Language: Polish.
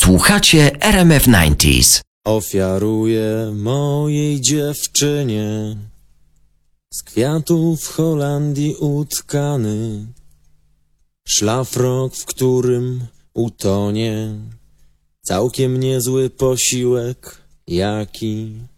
Słuchacie RMF 90s. Ofiaruję mojej dziewczynie z kwiatów w Holandii utkany szlafrok, w którym utonie całkiem niezły posiłek, jaki